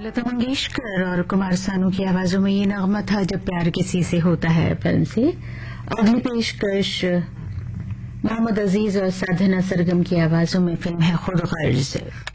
लता मंगेशकर और कुमार सानू की आवाजों में ये नगमा था जब प्यार किसी से होता है फिल्म से। अगली पेशकश मोहम्मद अजीज और साधना सरगम की आवाजों में फिल्म है खुद गर्ज।